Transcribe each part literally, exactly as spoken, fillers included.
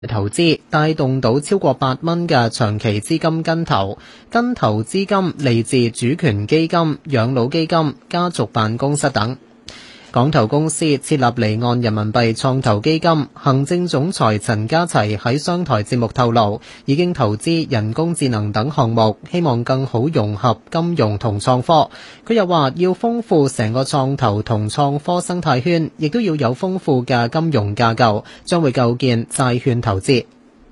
投資帶動到超過八蚊嘅長期資金跟投，跟投資金嚟自主權基金、養老基金、家族辦公室等。港投公司設立離岸人民幣創投基金，行政總裁陳家齊喺商台節目透露，已經投資人工智能等項目，希望更好融合金融同創科。佢又話要豐富成個創投同創科生態圈，亦都要有豐富嘅金融架構，將會構建債券投資。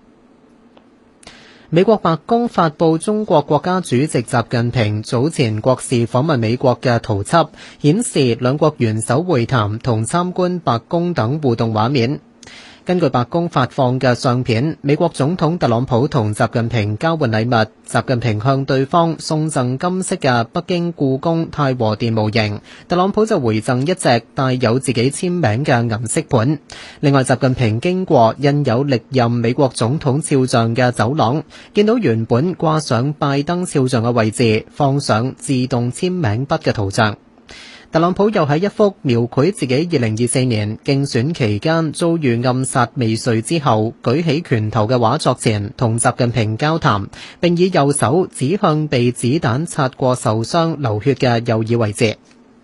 美國白宮發佈中國國家主席習近平早前國事訪問美國嘅圖輯，顯示兩國元首會談同參觀白宮等互動畫面。根據白宮發放嘅相片，美國總統特朗普同習近平交換禮物，習近平向對方送贈金色嘅北京故宮太和殿模型，特朗普就回贈一隻帶有自己簽名嘅銀色盤。另外，習近平經過印有歷任美國總統肖像嘅走廊，見到原本掛上拜登肖像嘅位置放上自動簽名筆嘅圖像。特朗普又喺一幅描繪自己二零二四年競選期間遭遇暗殺未遂之後舉起拳頭嘅畫作前，同習近平交談，並以右手指向被子彈擦過受傷流血嘅右耳位置。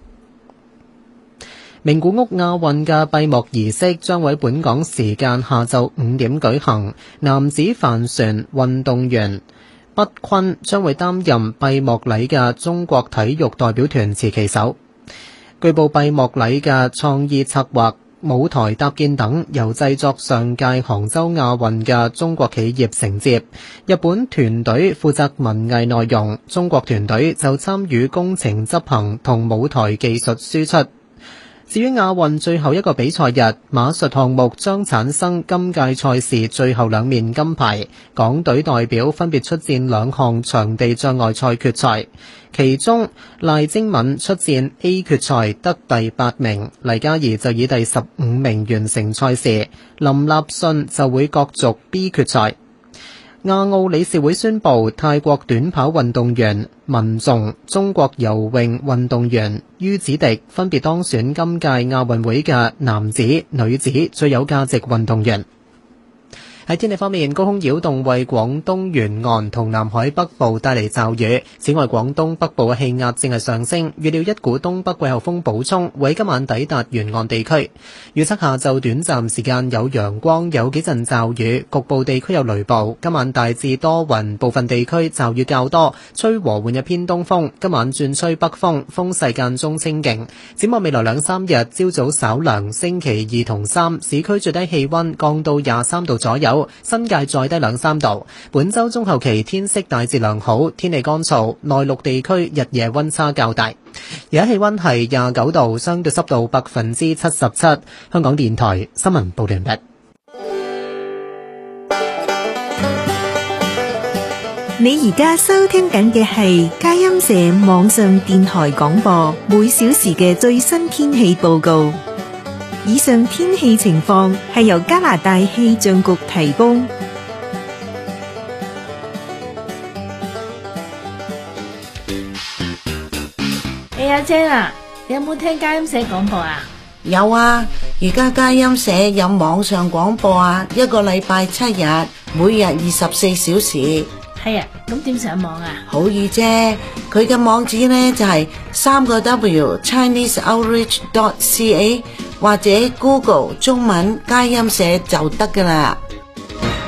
名古屋亞運嘅閉幕儀式將喺本港時間下晝五點舉行，男子帆船運動員畢坤將會擔任閉幕禮嘅中國體育代表團持旗手。據報閉幕禮嘅創意策劃、舞台搭建等由製作上屆杭州亞運嘅中國企業承接，日本團隊負責文藝內容，中國團隊就參與工程執行同舞台技術輸出。至於亞運最後一個比賽日，馬術項目將產生今屆賽事最後兩面金牌，港隊代表分別出戰兩項場地障礙賽決賽，其中賴晶敏出戰 A 決賽得第八名，黎嘉儀就以第十五名完成賽事，林立信就會角逐 B 決賽。亞奧理事會宣布，泰國短跑運動員文頌、中國游泳運動員于子迪分別當選今屆亞運會嘅男子、女子最有價值運動員。喺天氣方面，高空擾動為廣東沿岸同南海北部帶嚟驟雨。此外，廣東北部嘅氣壓正係上升，預料一股東北季候風補充會喺今晚抵達沿岸地區。預測下晝短暫時間有陽光，有幾陣驟雨，局部地區有雷暴。今晚大致多雲，部分地區驟雨較多，吹和緩嘅偏東風。今晚轉吹北風，風勢間中清勁。展望未來兩三日，朝早稍涼，星期二同三市區最低氣溫降到廿三度左右。新界再低兩三度。本周中後期天色大致良好，天氣乾燥，內陸地區日夜溫差較大。而家氣溫係廿九度，相對濕度百分之七十七。香港電台新聞報道完畢。 你而家收聽緊嘅係佳音社網上電台廣播，每小時嘅最新天氣報告。以上天氣情況係由加拿大氣象局提供。 誒，阿姐啊，你有冇聽佳音社廣播啊？ 有啊，而家佳音社有網上廣播啊，一個禮拜七日，每日二十四小時。 係啊，咁點上網啊？ 好易啫，佢嘅網址呢就係三個 W Chinese Outreach dot C A 或者 Google 中文佳音社就得噶啦。